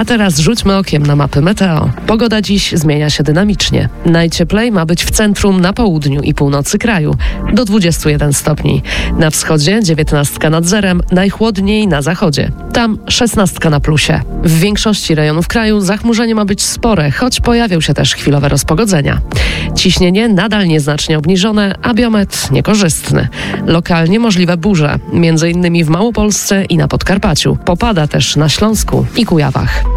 A teraz rzućmy okiem na mapy meteo. Pogoda dziś zmienia się dynamicznie. Najcieplej ma być w centrum, na południu i północy kraju, do 21 stopni. Na wschodzie 19 nad zerem, najchłodniej na zachodzie. Tam 16 na plusie. W większości rejonów kraju zachmurzenie ma być spore, choć pojawią się też chwilowe rozpogodzenia. Ciśnienie nadal nieznacznie obniżone, a biometr niekorzystny. Lokalnie możliwe burze, m.in. w Małopolsce i na Podkarpaciu. Popada też na Śląsku i Kujawach.